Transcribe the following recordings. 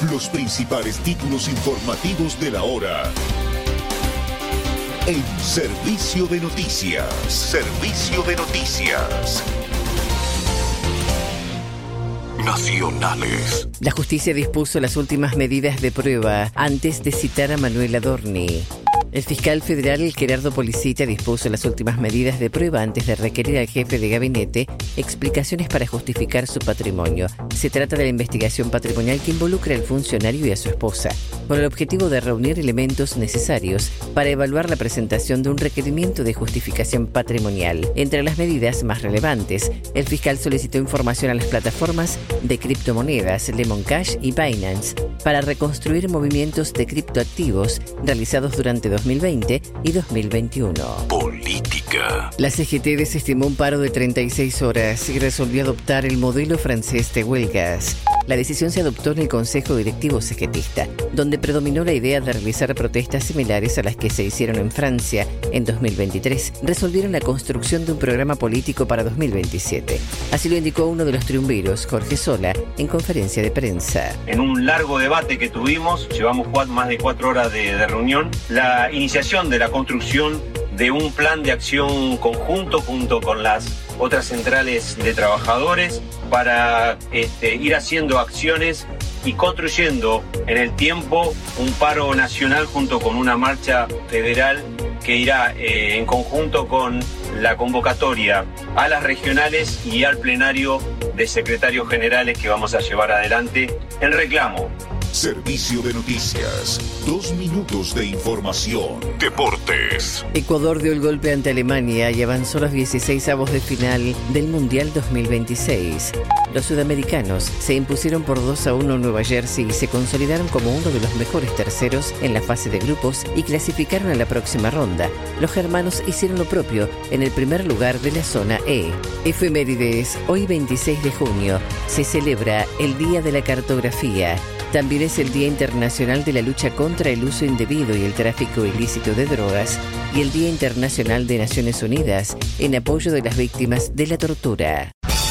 Los principales títulos informativos de la hora. En Servicio de Noticias. Servicio de Noticias. Nacionales. La justicia dispuso las últimas medidas de prueba antes de citar a Manuel Adorni. El fiscal federal Gerardo Policita dispuso las últimas medidas de prueba antes de requerir al jefe de gabinete explicaciones para justificar su patrimonio. Se trata de la investigación patrimonial que involucra al funcionario y a su esposa, con el objetivo de reunir elementos necesarios para evaluar la presentación de un requerimiento de justificación patrimonial. Entre las medidas más relevantes, el fiscal solicitó información a las plataformas de criptomonedas Lemon Cash y Binance para reconstruir movimientos de criptoactivos realizados durante 2020 y 2021. Política. La CGT desestimó un paro de 36 horas y resolvió adoptar el modelo francés de huelgas. La decisión se adoptó en el Consejo Directivo CGTista, donde predominó la idea de realizar protestas similares a las que se hicieron en Francia en 2023. Resolvieron la construcción de un programa político para 2027. Así lo indicó uno de los triunviros, Jorge Sola, en conferencia de prensa. En un largo debate que tuvimos, llevamos más de 4 horas de reunión, la iniciación de la construcción de un plan de acción conjunto junto con las otras centrales de trabajadores para ir haciendo acciones y construyendo en el tiempo un paro nacional junto con una marcha federal que irá en conjunto con la convocatoria a las regionales y al plenario de secretarios generales que vamos a llevar adelante en reclamo. Servicio de Noticias. 2 minutos de información. Deportes. Ecuador dio el golpe ante Alemania y avanzó a los 16avos de final del Mundial 2026. Los sudamericanos se impusieron por 2-1 en Nueva Jersey y se consolidaron como uno de los mejores terceros en la fase de grupos y clasificaron a la próxima ronda. Los germanos hicieron lo propio en el primer lugar de la zona E. Efemérides. Hoy 26 de junio se celebra el Día de la Cartografía. También es el Día Internacional de la Lucha contra el Uso Indebido y el Tráfico Ilícito de Drogas y el Día Internacional de Naciones Unidas en apoyo de las víctimas de la tortura.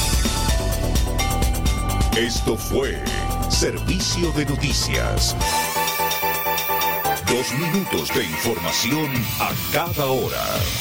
Esto fue Servicio de Noticias. 2 minutos de información a cada hora.